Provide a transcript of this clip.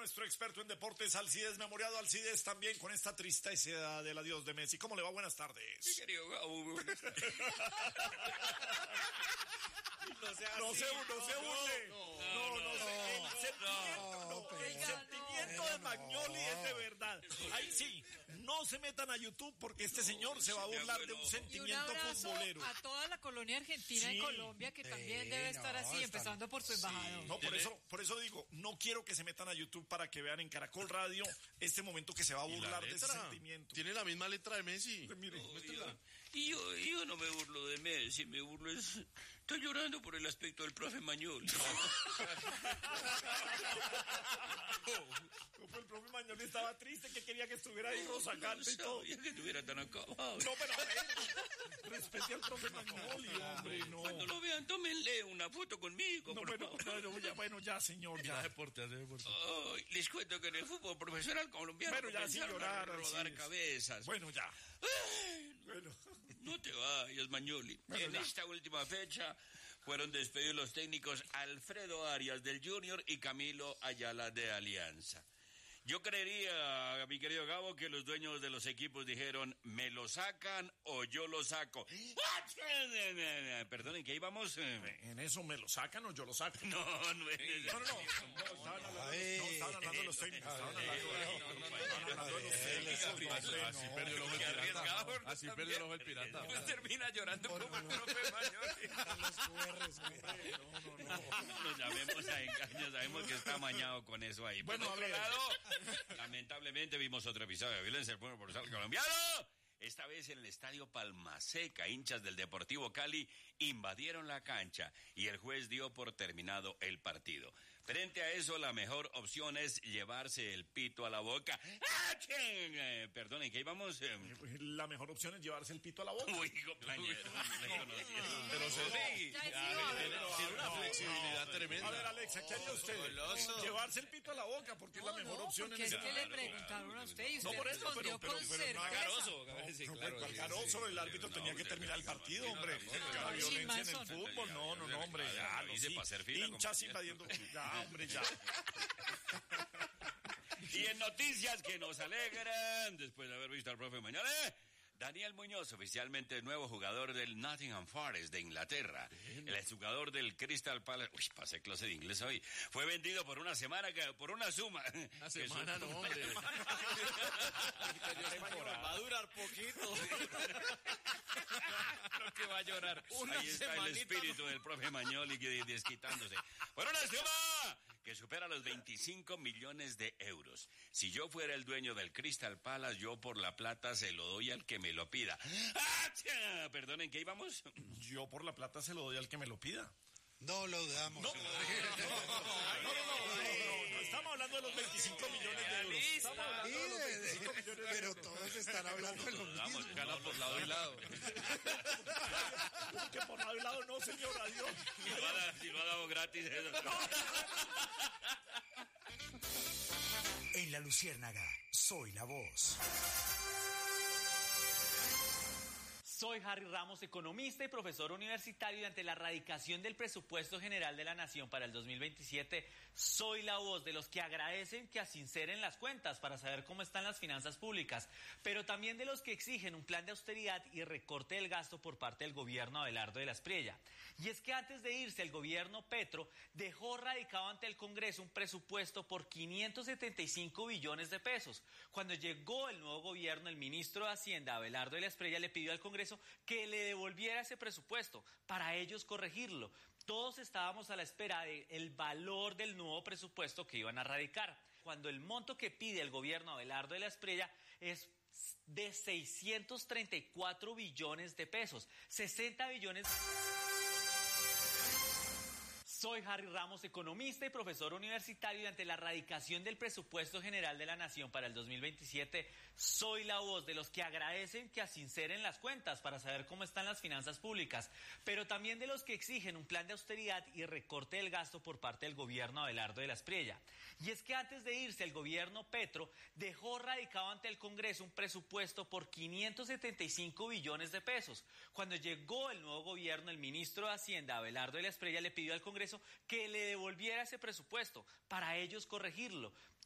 nuestro experto en deportes, Alcides Memoriado. Alcides, también con esta tristeza del adiós de Messi. ¿Cómo le va? Buenas tardes. Sí, querido Gabo, buenas tardes. No se burle. El sentimiento de Magnoli es de verdad. Ahí sí, no se metan a YouTube porque este señor se va a burlar de un sentimiento futbolero. A toda la colonia argentina en Colombia, que también debe estar así, empezando por su embajador. No, por eso digo, no quiero que se metan a YouTube para que vean en Caracol Radio este momento que se va a burlar de ese sentimiento. Tiene la misma letra de Messi. Mire, Yo no me burlo de Messi, me burlo estoy llorando por el aspecto del profe Magnoli. el profe Magnoli estaba triste, que quería que estuviera ahí Rosacante y todo. No que estuviera tan acabado. No, pero respete al profe Magnoli, hombre, no. Cuando lo vean, tómenle una foto conmigo, por favor. Ya, señor, ya. Hace deporte. Ay, les cuento que en el fútbol profesional colombiano bueno, ya sin llorar, a rodar cabezas. Bueno, ya. Bueno. No te vayas, Magnoli. En esta última fecha fueron despedidos los técnicos Alfredo Arias del Junior y Camilo Ayala de Alianza. Yo creería, mi querido Gabo, que los dueños de los equipos dijeron, ¿me lo sacan o yo lo saco? Perdonen, ¿que ahí vamos? ¿En eso me lo sacan o yo lo saco? No estaban hablando de los técnicos. Así perdió el ojo el pirata. Pues termina llorando como el profe Magnoli. No nos llamemos a engaños, sabemos que está amañado con eso ahí. Bueno, por otro lado, lamentablemente vimos otro episodio de violencia del pueblo profesional colombiano. Esta vez en el estadio Palmaseca, hinchas del Deportivo Cali invadieron la cancha y el juez dio por terminado el partido. Frente a eso, la mejor opción es llevarse el pito a la boca. Perdonen, ¿qué íbamos? La mejor opción es llevarse el pito a la boca. Uy, compañero, pero sí. Tiene una flexibilidad tremenda. A ver, Alexa, ¿qué haría usted? Llevarse el pito a la boca, porque es la mejor opción en ese ese caso. Es que le preguntaron a usted y usted por eso, respondió con certeza. Caroso, el árbitro tenía que terminar el partido, hombre. La violencia en el fútbol, no, hombre, ya. Hinchas invadiendo. Ya, hombre, ya. Y en noticias que nos alegran, después de haber visto al profe Mañana, Daniel Muñoz, oficialmente nuevo jugador del Nottingham Forest de Inglaterra. El exjugador del Crystal Palace. Uy, pasé clase de inglés hoy. Fue vendido por una suma. Una semana, no, hombre. Va a durar poquito. Creo que va a llorar. Ahí está el espíritu del profe Magnoli desquitándose. Por una suma que supera los 25 millones de euros. Si yo fuera el dueño del Crystal Palace, yo por la plata se lo doy al que me lo pida. Perdonen, ¿qué íbamos? Yo por la plata se lo doy al que me lo pida. No lo damos. No, estamos hablando de los 25 millones de euros. Estamos hablando de los 25 millones de euros. Pero todos están hablando de lo mismo. Gana por lado y lado. Que por lado y lado no, señor, adiós. Si lo ha dado gratis. En La Luciérnaga, soy la voz. Soy Harry Ramos, economista y profesor universitario, y ante la erradicación del presupuesto general de la Nación para el 2027, soy la voz de los que agradecen que asinceren las cuentas para saber cómo están las finanzas públicas, pero también de los que exigen un plan de austeridad y recorte del gasto por parte del gobierno Abelardo de la Espriella. Y es que antes de irse, el gobierno Petro dejó radicado ante el Congreso un presupuesto por 575 billones de pesos. Cuando llegó el nuevo gobierno, el ministro de Hacienda, Abelardo de la Espriella, le pidió al Congreso que le devolviera ese presupuesto para ellos corregirlo. Todos estábamos a la espera del valor del nuevo presupuesto que iban a radicar, cuando el monto que pide el gobierno Abelardo de la Espriella es de 634 billones de pesos, 60 billones... Soy Harry Ramos, economista y profesor universitario, y ante la erradicación del presupuesto general de la Nación para el 2027, soy la voz de los que agradecen que asinceren las cuentas para saber cómo están las finanzas públicas, pero también de los que exigen un plan de austeridad y recorte del gasto por parte del gobierno Abelardo de la Espriella. Y es que antes de irse, el gobierno Petro dejó radicado ante el Congreso un presupuesto por 575 billones de pesos. Cuando llegó el nuevo gobierno, el ministro de Hacienda, Abelardo de la Espriella, le pidió al Congreso que le devolviera ese presupuesto para ellos corregirlo.